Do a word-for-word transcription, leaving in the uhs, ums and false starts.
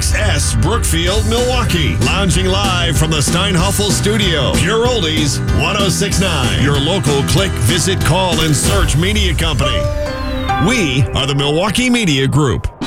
X S Brookfield, Milwaukee. Lounging live from the Steinhoffel Studio. Pure Oldies one oh six point nine. Your local click, visit, call, and search media company. We are the Milwaukee Media Group.